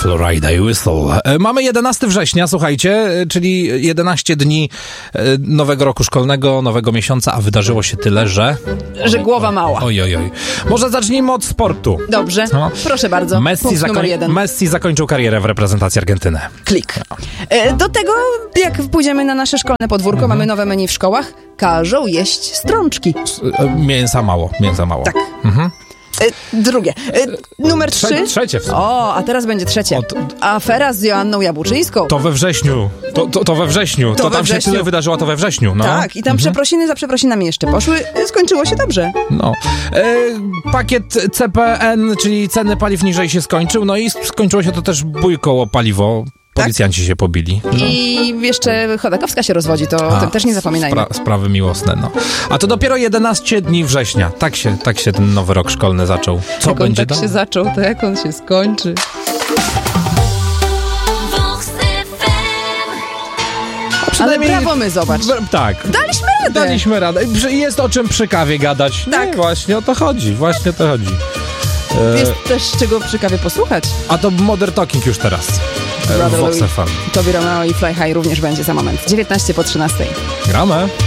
Florida i Whistle. Mamy 11 września, słuchajcie, czyli 11 dni nowego roku szkolnego, nowego miesiąca, a wydarzyło się tyle, że głowa mała. Oj. Może zacznijmy od sportu. Dobrze, proszę bardzo. Messi zakończył karierę w reprezentacji Argentyny. Klik. Do tego, jak pójdziemy na nasze szkolne podwórko, mamy nowe menu w szkołach, każą jeść strączki. Mięsa mało. Tak. Drugie. Numer 3. Trzecie w sumie. O, a teraz będzie trzecie. Afera z Joanną Jabłczyńską. To we wrześniu. To we wrześniu. To tam się tyle wydarzyło, to we wrześniu. No. Tak, i tam przeprosiny za przeprosinami jeszcze poszły. Skończyło się dobrze. No. Pakiet CPN, czyli ceny paliw niżej się skończył, no i skończyło się to też bójką o paliwo. Policjanci się pobili. No. I jeszcze Chodakowska się rozwodzi, to też nie zapominajmy. Sprawy miłosne, no. A to dopiero 11 dni września. Tak się ten nowy rok szkolny zaczął. Co jak będzie on tak się zaczął, to jak on się skończy. Ale brawo my, zobacz. Tak. Daliśmy radę. Jest o czym przy kawie gadać. Tak. Właśnie o to chodzi. Jest też czego przy kawie posłuchać. A to Modern Talking już teraz. Vox FM. Tobi Romeo i Fly High również będzie za moment. 19 po 13. Gramy.